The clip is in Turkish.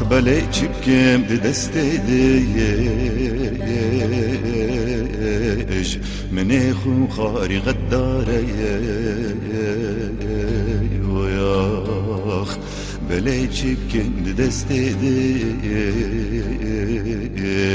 بلي چبكم دستي ديش مني خو خاري غداري وياخ بلي چبكم دستي ديش